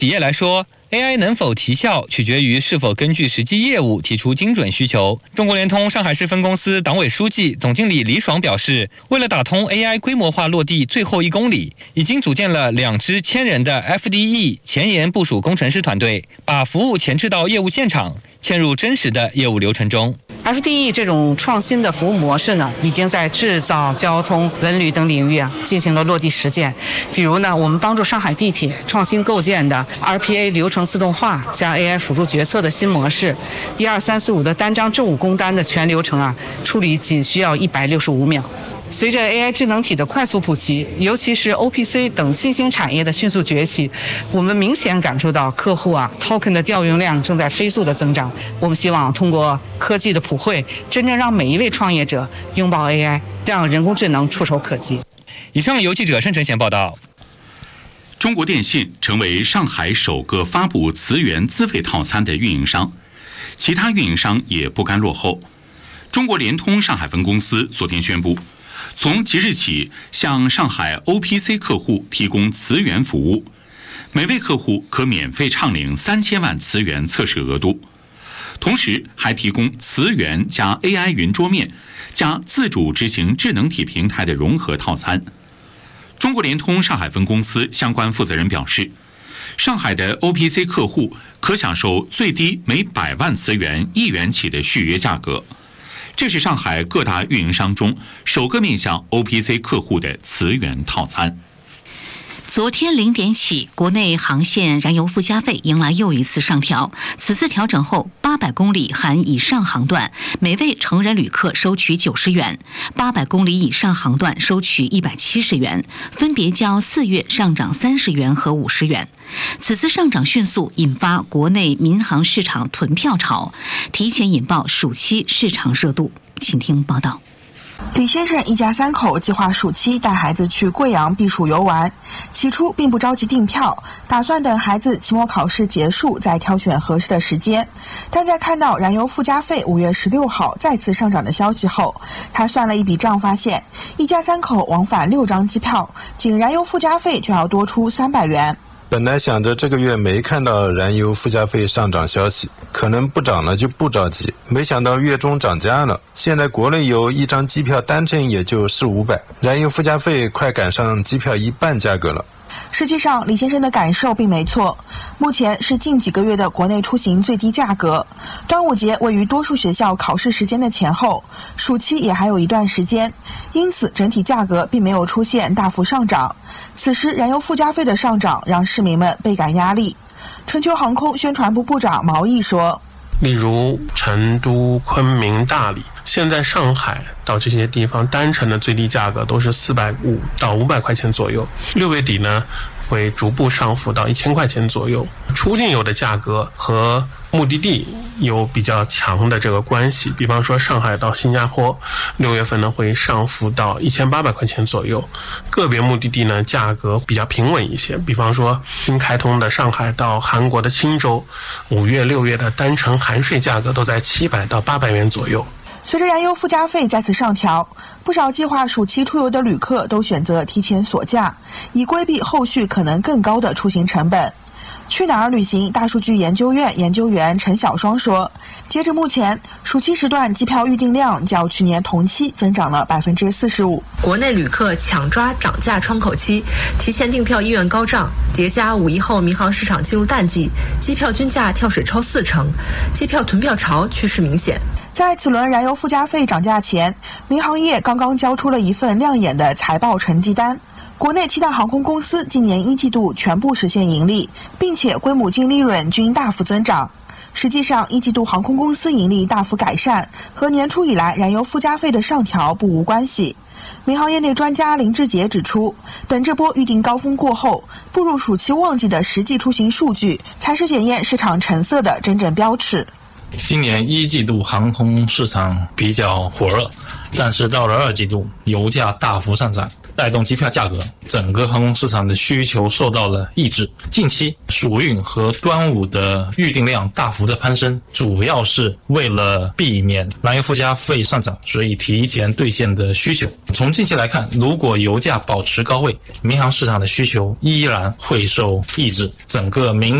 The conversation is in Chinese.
企业来说，AI 能否提效，取决于是否根据实际业务提出精准需求。中国联通上海市分公司党委书记、总经理李爽表示，为了打通 AI 规模化落地最后1公里，已经组建了2支1000人的 FDE 前沿部署工程师团队，把服务前置到业务现场，嵌入真实的业务流程中。 FDE 这种创新的服务模式呢，已经在制造、交通、文旅等领域进行了落地实践。比如呢，我们帮助上海地铁创新构建的 RPA 流程自动化加 AI 辅助决策的新模式，12345的单张政务工单的全流程处理仅需要165秒。随着 AI 智能体的快速普及，尤其是 OPC 等新兴产业的迅速崛起，我们明显感受到客户token 的调用量正在飞速的增长。我们希望通过科技的普惠，真正让每一位创业者拥抱 AI， 让人工智能触手可及。 以上由记者申晨贤报道。 中国电信成为上海首个发布磁源资费套餐的运营商，其他运营商也不甘落后。中国联通上海分公司昨天宣布，从即日起向上海 OPC 客户提供磁源服务，每位客户可免费畅领3000万磁源测试额度，同时还提供磁源加 AI 云桌面加自主执行智能体平台的融合套餐。中国联通上海分公司相关负责人表示，上海的 OPC 客户可享受最低每100万磁源1元起的续约价格，这是上海各大运营商中首个面向 OPC 客户的磁源套餐。 昨天0点起，国内航线燃油附加费迎来又一次上调。此次调整后，800公里含以上航段，每位成人旅客收取90元；800公里以上航段收取170元，分别较4月上涨30元和50元。此次上涨迅速，引发国内民航市场囤票潮，提前引爆暑期市场热度。请听报道。 李先生一家3口计划暑期带孩子去贵阳避暑游玩，起初并不着急订票，打算等孩子期末考试结束再挑选合适的时间。但在看到燃油附加费5月16号再次上涨的消息后，他算了一笔账，发现一家3口往返6张机票，仅燃油附加费就要多出300元。 本来想着这个月没看到燃油附加费上涨消息，可能不涨了就不着急，没想到月中涨价了。现在国内有1张机票单程也就400-500，燃油附加费快赶上机票1半价格了。 实际上，李先生的感受并没错，目前是近几个月的国内出行最低价格。端午节位于多数学校考试时间的前后，暑期也还有一段时间，因此整体价格并没有出现大幅上涨。此时燃油附加费的上涨让市民们倍感压力。春秋航空宣传部部长毛毅说， 例如成都、昆明、大理，现在上海到这些地方单程的最低价格都是450到500块钱左右，6月底呢会逐步上浮到1000块钱左右。出境游的价格和目的地有比较强的这个关系，比方说上海到新加坡6月份呢会上浮到1800块钱左右，个别目的地呢价格比较平稳一些，比方说新开通的上海到韩国的青州，5月6月的单程含税价格都在700到800元左右。 随着燃油附加费再次上调，不少计划暑期出游的旅客都选择提前锁价，以规避后续可能更高的出行成本。去哪儿旅行大数据研究院研究员陈小双说，截至目前，暑期时段机票预订量较去年同期增长了45%。 国内旅客抢抓涨价窗口期，提前订票意愿高涨，叠加5一后民航市场进入淡季，机票均价跳水超40%，机票囤票潮趋势明显。 在此轮燃油附加费涨价前，民航业刚刚交出了一份亮眼的财报成绩单。国内7大航空公司今年1季度全部实现盈利，并且规模净利润均大幅增长。实际上，1季度航空公司盈利大幅改善和年初以来燃油附加费的上调不无关系。民航业内专家林志杰指出，等这波预订高峰过后，步入暑期旺季的实际出行数据才是检验市场成色的真正标尺。 今年1季度航空市场比较火热，但是到了2季度，油价大幅上涨， 带动机票价格，整个航空市场的需求受到了抑制。近期暑运和端午的预订量大幅的攀升，主要是为了避免燃油附加费上涨，所以提前兑现的需求。从近期来看，如果油价保持高位，民航市场的需求依然会受抑制，整个民